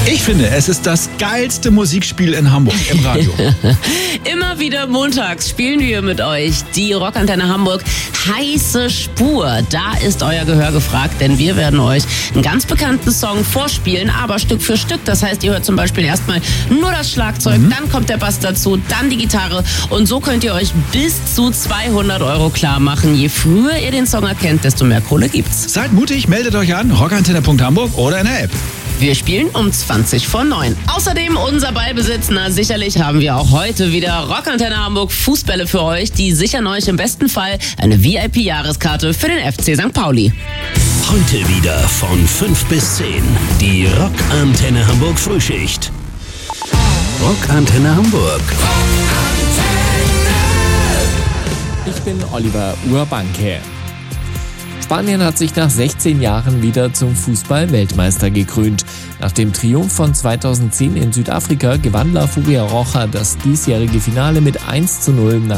Ich finde, es ist das geilste Musikspiel in Hamburg im Radio. Immer wieder montags spielen wir mit euch die Rockantenne Hamburg heiße Spur. Da ist euer Gehör gefragt, denn wir werden euch einen ganz bekannten Song vorspielen, aber Stück für Stück. Das heißt, ihr hört zum Beispiel erstmal nur das Schlagzeug, dann kommt der Bass dazu, dann die Gitarre und so könnt ihr euch bis zu 200 € klar machen. Je früher ihr den Song erkennt, desto mehr Kohle gibt's. Seid mutig, meldet euch an, rockantenne.hamburg oder in der App. Wir spielen um 20:09. Außerdem unser Ballbesitz. Na, sicherlich haben wir auch heute wieder Rockantenne Hamburg Fußbälle für euch. Die sichern euch im besten Fall eine VIP-Jahreskarte für den FC St. Pauli. Heute wieder von 5 bis 10. Die Rockantenne Hamburg Frühschicht. Rockantenne Hamburg. Ich bin Oliver Urbanke. Spanien hat sich nach 16 Jahren wieder zum Fußball-Weltmeister gekrönt. Nach dem Triumph von 2010 in Südafrika gewann La Furia Roja das diesjährige Finale mit 1:0 nach